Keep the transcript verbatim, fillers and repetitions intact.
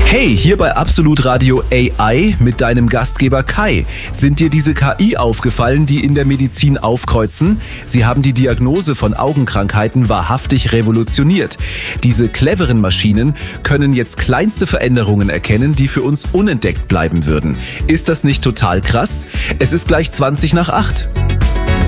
Hey, hier bei Absolut Radio A I mit deinem Gastgeber Kai. Sind dir diese K I aufgefallen, die in der Medizin aufkreuzen? Sie haben die Diagnose von Augenkrankheiten wahrhaftig revolutioniert. Diese cleveren Maschinen können jetzt kleinste Veränderungen erkennen, die für uns unentdeckt bleiben würden. Ist das nicht total krass? Es ist gleich zwanzig nach acht.